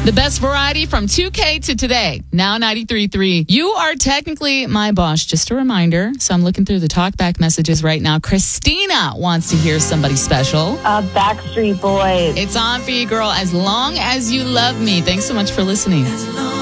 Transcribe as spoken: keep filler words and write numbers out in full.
The best variety from two K to today. Now ninety-three point three. You are technically my boss. Just a reminder. So I'm looking through the talkback messages right now. Christina wants to hear somebody special. Uh, Backstreet Boys. It's on for you, girl. As long as you love me. Thanks so much for listening.